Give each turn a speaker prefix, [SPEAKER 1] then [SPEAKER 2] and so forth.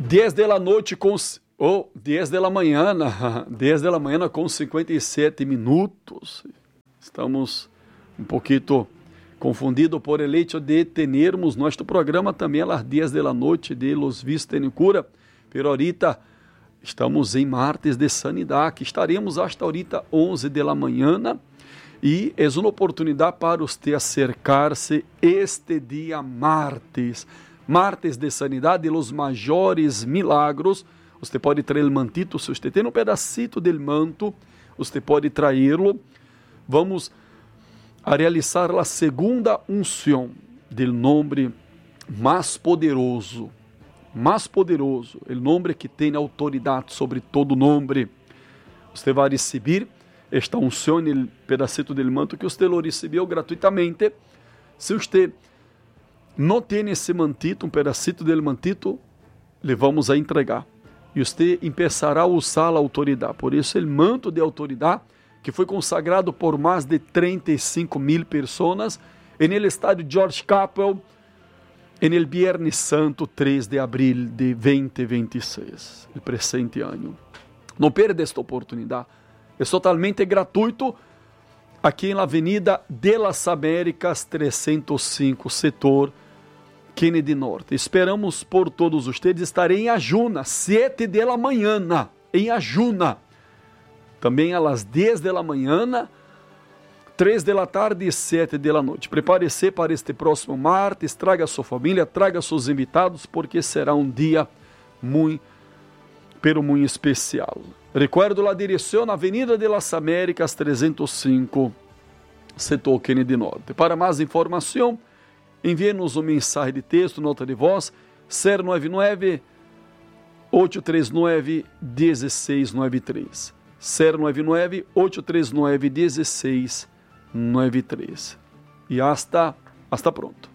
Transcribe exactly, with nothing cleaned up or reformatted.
[SPEAKER 1] dez da noite com... Ou oh, dez da manhã, dez da manhã com cinquenta e sete minutos. Estamos um pouquinho confundidos por el hecho de termos nosso programa também às dez da noite de Los Vistos en Cura. Pero ahorita estamos em martes de sanidade, que estaremos hasta ahorita onze da manhã. E é uma oportunidade para você acercar-se este dia martes. Martes de sanidade, de los maiores milagros. Você pode trazer o mantito, se você tem um pedacito do manto, você pode traí-lo. Vamos a realizar a segunda unção do nome mais poderoso, mais poderoso, o nome que tem autoridade sobre todo nome. Você vai receber esta unção, o pedacito do manto que você lo recebeu gratuitamente. Se você não tem esse mantito, um pedacito do mantito, le vamos a entregar. E você começará a usar a autoridade. Por isso, o manto de autoridade, que foi consagrado por mais de trinta e cinco mil pessoas, no estádio George Capwell, no Viernes Santo, três de abril de dois mil e vinte e seis, o presente ano. Não perda esta oportunidade. É totalmente gratuito, aqui na Avenida de las Américas, trezentos e cinco, setor Kennedy Norte. Esperamos por todos vocês. Estarei em Ajuna, sete da manhã, em Ajuna. Também às dez da manhã, três da tarde e sete da noite. Prepare-se para este próximo martes, traga sua família, traga seus invitados, porque será um dia muito, pero muito especial. Recuerdo a direção na Avenida de las Américas, trezentos e cinco, setor Kennedy Norte. Para mais informação, envie-nos um mensagem de texto, nota de voz, zero nove nove, oito três nove, um seis nove três. zero nove nove, oito três nove, um seis nove três. E hasta, hasta pronto.